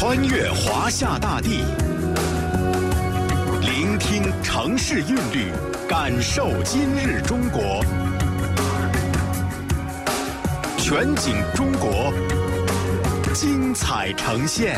穿越华夏大地，聆听城市韵律，感受今日中国。全景中国，精彩呈现。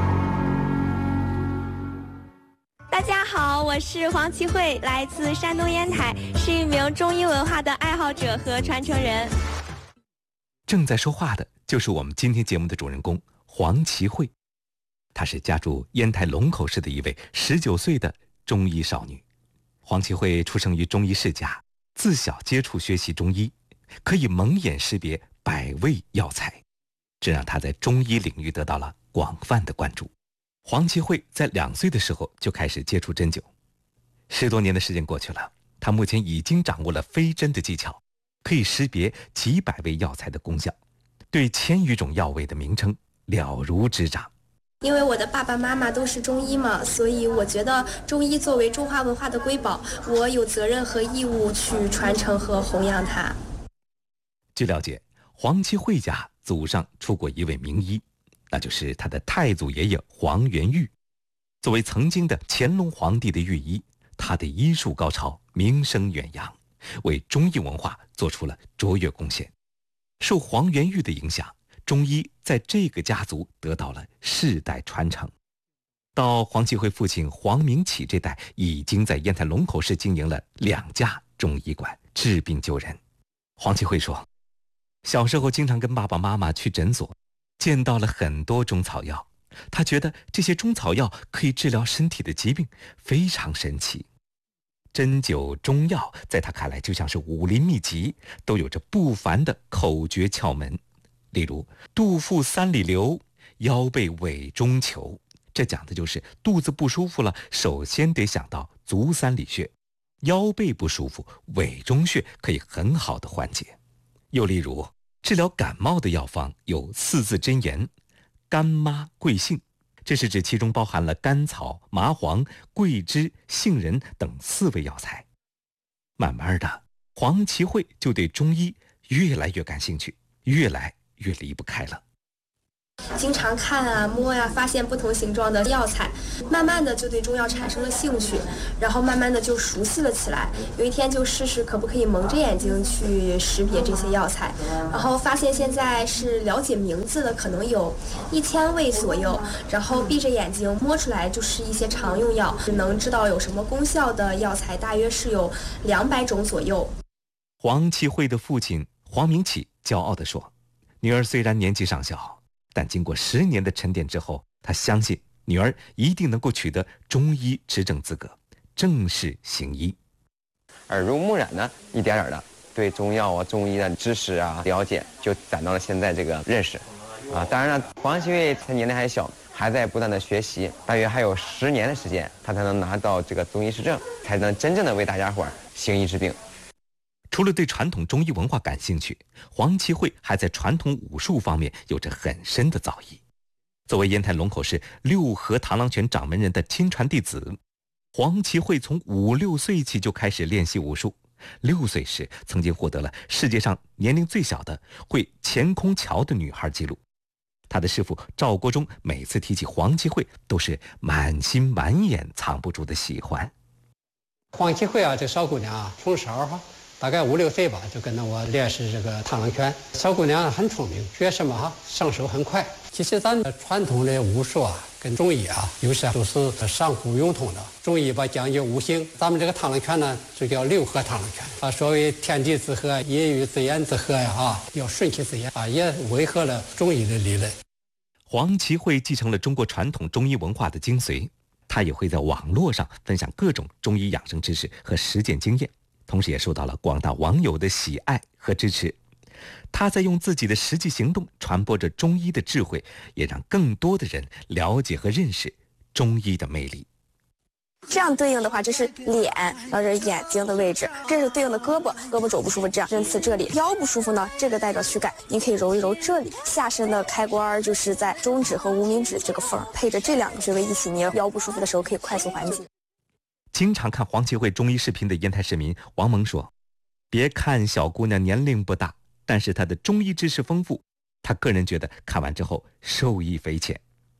大家好，我是黄启慧，来自山东烟台，是一名中医文化的爱好者和传承人。 正在说话的就是我们今天节目的主人公黄启慧，她是家住烟台龙口市的一位19岁的中医少女。黄启慧出生于中医世家，自小接触学习中医，可以蒙眼识别百味药材，这让她在中医领域得到了广泛的关注。黄启慧在2岁的时候就开始接触针灸，10多年的时间过去了，她目前已经掌握了飞针的技巧，可以识别几百味药材的功效，对1000余种药味的名称了如指掌。 因为我的爸爸妈妈都是中医嘛，所以我觉得中医作为中华文化的瑰宝，我有责任和义务去传承和弘扬它。 据了解，黄启慧家祖上出过一位名医，那就是他的太祖爷爷黄元玉。作为曾经的乾隆皇帝的御医，他的医术高超，名声远扬，为中医文化做出了卓越贡献。受黄元玉的影响，中医在这个家族得到了世代传承。到黄启慧父亲黄明启这代，已经在烟台龙口市经营了2家中医馆，治病救人。黄启慧说，小时候经常跟爸爸妈妈去诊所，见到了很多中草药，他觉得这些中草药可以治疗身体的疾病，非常神奇。针灸中药在他看来就像是武林秘籍，都有着不凡的口诀窍门。例如肚腹3里留，腰背尾中求，这讲的就是肚子不舒服了，首先得想到足3里穴，腰背不舒服，尾中穴可以很好的缓解。又例如治疗感冒的药方有4字真言：甘妈桂杏，这是指其中包含了甘草、麻黄、桂枝、杏仁等4味药材。慢慢的，黄启慧就对中医越来越感兴趣，越来越离不开了。 经常看啊摸呀，发现不同形状的药材，慢慢的就对中药产生了兴趣，然后慢慢的就熟悉了起来。有一天就试试可不可以蒙着眼睛去识别这些药材，然后发现现在是了解名字的可能有1000味左右，然后闭着眼睛摸出来就是一些常用药，能知道有什么功效的药材大约是有200种左右。 黄启慧的父亲黄明启骄傲地说，女儿虽然年纪尚小，但经过10年的沉淀之后，他相信女儿一定能够取得中医执证资格，正式行医。 耳濡目染呢，一点点的对中药啊、中医的知识啊了解，就攒到了现在这个认识啊。当然了，黄启慧他年龄还小，还在不断的学习，大约还有10年的时间，他才能拿到这个中医师证，才能真正的为大家伙行医治病。 除了对传统中医文化感兴趣，黄启慧还在传统武术方面有着很深的造诣。作为烟台龙口市6合螳螂拳掌门人的亲传弟子，黄启慧从5、6岁起就开始练习武术。6岁时曾经获得了世界上年龄最小的会前空桥的女孩记录。他的师傅赵国忠每次提起黄启慧，都是满心满眼藏不住的喜欢。 黄启慧啊，这小姑娘啊，从小大概5、6岁吧，就跟着我练习这个螳螂拳。小姑娘很聪明，学什么上手很快。其实咱们传统的武术啊，跟中医啊，有些都是相互融通的。中医吧讲究五行，咱们这个螳螂拳呢，就叫6合螳螂拳啊。所谓天地之和，阴与自然之和呀，要顺其自然啊，也违和了中医的理论。 黄启慧继承了中国传统中医文化的精髓，他也会在网络上分享各种中医养生知识和实践经验，同时也受到了广大网友的喜爱和支持。他在用自己的实际行动传播着中医的智慧，也让更多的人了解和认识中医的魅力。 这样对应的话，这是脸，然后这是眼睛的位置，这是对应的胳膊，胳膊肘不舒服，这样针刺这里；腰不舒服呢，这个代表躯干，你可以揉一揉这里。下身的开关就是在中指和无名指这个缝，配着这2个穴位一起捏，腰不舒服的时候可以快速缓解。 经常看黄启慧中医视频的烟台市民王萌说，别看小姑娘年龄不大，但是她的中医知识丰富，他个人觉得看完之后受益匪浅。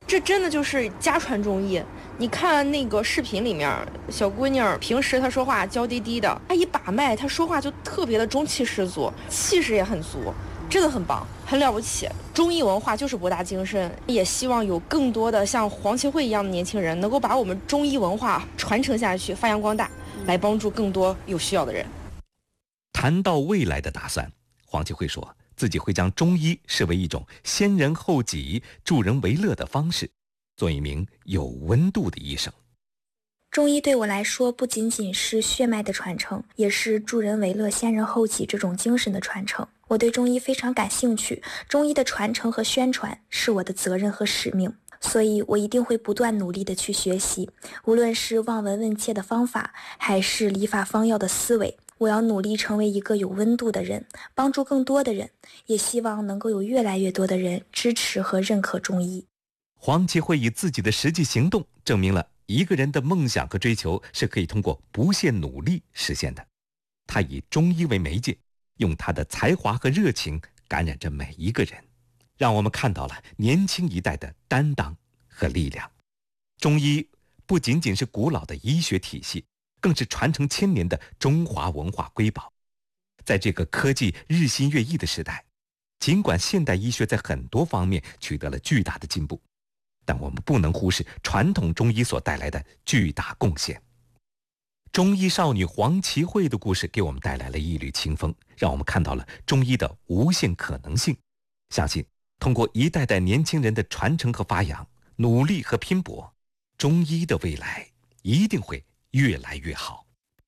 这真的就是家传中医。你看那个视频里面，小姑娘平时她说话娇滴滴的，她一把脉，她说话就特别的中气十足，气势也很足，真的很棒，很了不起。中医文化就是博大精深，也希望有更多的像黄启慧一样的年轻人，能够把我们中医文化传承下去，发扬光大，来帮助更多有需要的人。 谈到未来的打算，黄启慧说自己会将中医视为一种先人后己、助人为乐的方式，做一名有温度的医生。 中医对我来说不仅仅是血脉的传承，也是助人为乐、先人后己这种精神的传承。我对中医非常感兴趣，中医的传承和宣传是我的责任和使命，所以我一定会不断努力的去学习，无论是望闻问切的方法，还是理法方药的思维。我要努力成为一个有温度的人，帮助更多的人，也希望能够有越来越多的人支持和认可中医。 黄启慧以自己的实际行动证明了一个人的梦想和追求是可以通过不懈努力实现的。他以中医为媒介，用他的才华和热情感染着每一个人，让我们看到了年轻一代的担当和力量。中医不仅仅是古老的医学体系，更是传承千年的中华文化瑰宝。在这个科技日新月异的时代，尽管现代医学在很多方面取得了巨大的进步，但我们不能忽视传统中医所带来的巨大贡献。中医少女黄启慧的故事给我们带来了一缕清风，让我们看到了中医的无限可能性。相信通过一代代年轻人的传承和发扬，努力和拼搏，中医的未来一定会越来越好。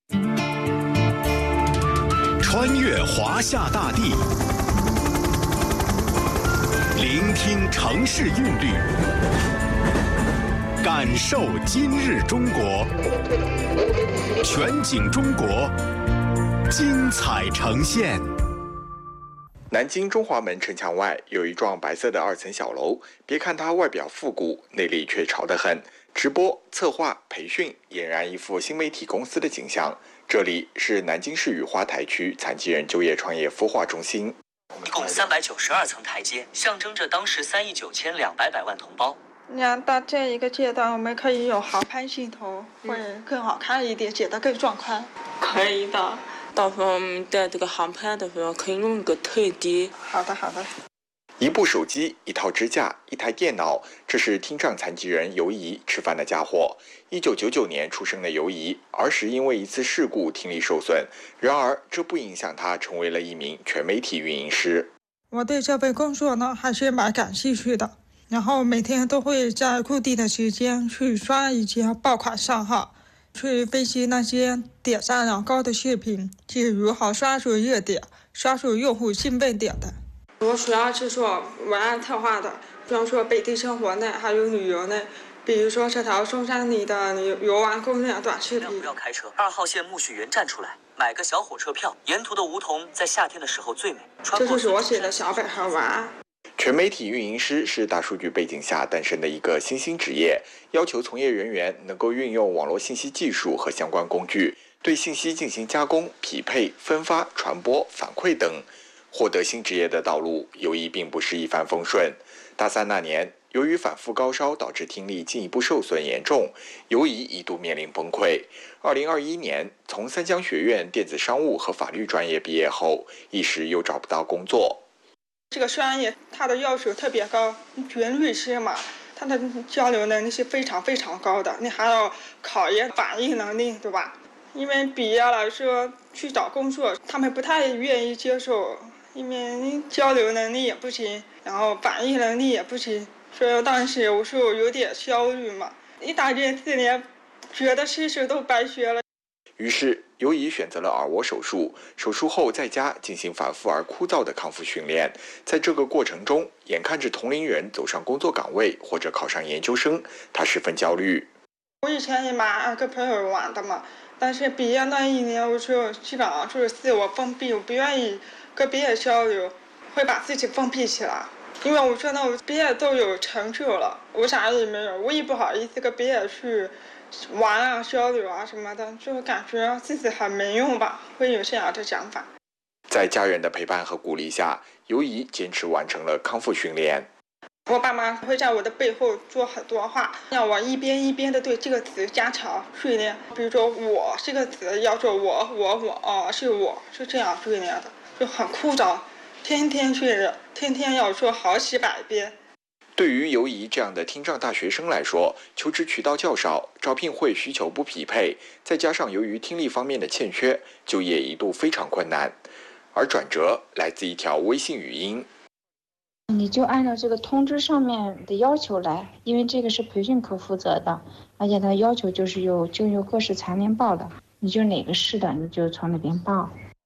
穿越华夏大地，聆听城市韵律，感受今日中国。全景中国，精彩呈现。 南京中华门城墙外有一幢白色的2层小楼，别看它外表复古，内里却潮得很。直播、策划、培训，俨然一副新媒体公司的景象。这里是南京市雨花台区残疾人就业创业孵化中心， 一共392层台阶，象征着当时3亿9200万同胞。 那到这一个阶段，我们可以有航拍镜头，会更好看一点，剪得更壮观。可以的， 到时候我们在这个航拍的时候，可以用个特低。 好的，好的。 一部手机，一套支架，一台电脑，这是听障残疾人尤怡吃饭的家伙。1999年出生的尤怡，儿时因为一次事故听力受损，然而这不影响他成为了一名全媒体运营师。 我对这份工作呢还是蛮感兴趣的，然后每天都会在固定的时间去刷一些爆款账号，去分析那些点赞量高的视频，即如何刷出热点，刷出用户兴奋点的。我主要是做文案策划的，比方说本地生活类，还有旅游类，比如说这条中山里的游玩攻略短视频。 不要开车，2号线苜蓿园站出来，买个小火车票，沿途的梧桐在夏天的时候最美。 这就是我写的小本和文案。 全媒体运营师是大数据背景下诞生的一个新兴职业，要求从业人员能够运用网络信息技术和相关工具，对信息进行加工、匹配、分发、传播、反馈等。获得新职业的道路，尤怡并不是一帆风顺。大3那年，由于反复高烧导致听力进一步受损严重，尤怡一度面临崩溃。2021年，从三江学院电子商务和法律专业毕业后，一时又找不到工作。 这个专业它的要求特别高，学律师嘛，他的交流能力是非常非常高的，你还要考验反应能力，对吧？因为毕业了说去找工作，他们不太愿意接受。因为交流能力也不行，然后反应能力也不行，所以当时我说有点焦虑嘛。一大这4年，觉得事实都白学了。 于是，尤怡选择了耳蜗手术，手术后在家进行反复而枯燥的康复训练。在这个过程中，眼看着同龄人走上工作岗位或者考上研究生，他十分焦虑。 我以前也蛮跟朋友玩的嘛，但是毕业那1年，我就基本上就是自我封闭，我不愿意跟别人交流，会把自己封闭起来。因为我觉得我毕业都有成就了，我啥也没有，我也不好意思跟别人去玩啊、交流啊什么的，就感觉自己很没用吧，会有这样的想法。 在家人的陪伴和鼓励下，尤怡坚持完成了康复训练。 我爸妈会在我的背后说很多话，让我一遍一遍的对这个词加强训练。比如说我这个词要说我是我，是这样训练的，就很枯燥，天天训练，天天要说好几百遍。 对于尤怡这样的听障大学生来说，求职渠道较少，招聘会需求不匹配，再加上由于听力方面的欠缺，就业一度非常困难。而转折来自一条微信语音。 你就按照这个通知上面的要求来，因为这个是培训科负责的，而且他要求就是有各市残联报的，你就哪个市的你就从那边报。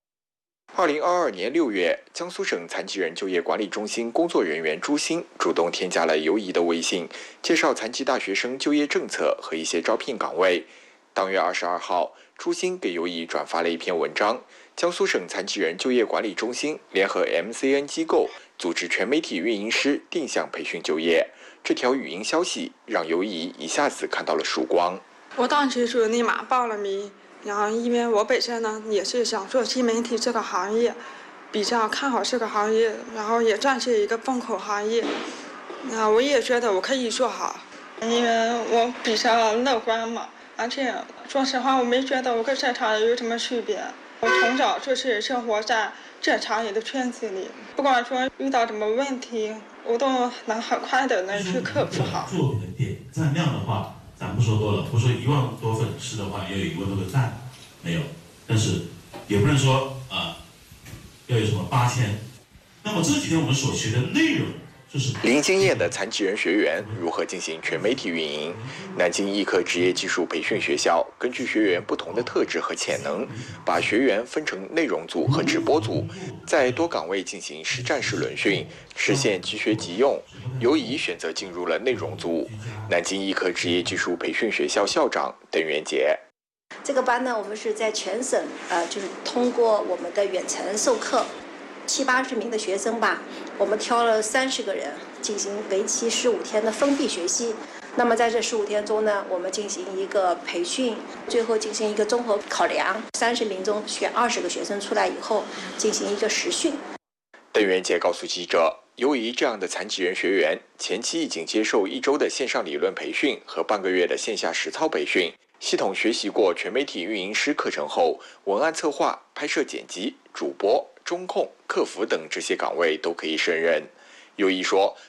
2022年6月，江苏省残疾人就业管理中心工作人员朱鑫主动添加了尤怡的微信，介绍残疾大学生就业政策和一些招聘岗位。当月22号，朱鑫给尤怡转发了一篇文章，江苏省残疾人就业管理中心联合 MCN 机构组织全媒体运营师定向培训就业。这条语音消息让尤怡一下子看到了曙光。 我当时就立马报了名，然后因为我本身呢也是想做新媒体这个行业，比较看好这个行业，然后也算是一个风口行业。那我也觉得我可以做好，因为我比较乐观嘛，而且说实话我没觉得我跟正常人有什么区别。我从小就是生活在正常人的圈子里，不管说遇到什么问题，我都能很快的能去克服好。 作品的点赞量的话，咱不说多了，不说1万多粉丝的话，要有1万多个赞，没有，但是也不能说要有什么8000。那么这几天我们所学的内容，就是零经验的残疾人学员如何进行全媒体运营？南京医科职业技术培训学校根据学员不同的特质和潜能，把学员分成内容组和直播组，在多岗位进行实战式轮训，实现即学即用。尤怡选择进入了内容组。南京医科职业技术培训学校校长邓元杰。 这个班呢，我们是在全省就是通过我们的远程授课，70-80名的学生吧，我们挑了30个人进行为期15天的封闭学习。那么在这15天中呢，我们进行一个培训，最后进行一个综合考量，30名中选20个学生出来以后进行一个实训。 邓元杰告诉记者，尤怡这样的残疾人学员前期已经接受1周的线上理论培训和半个月的线下实操培训，系统学习过全媒体运营师课程后，文案策划、拍摄剪辑、主播、中控、客服等这些岗位都可以胜任。尤怡说，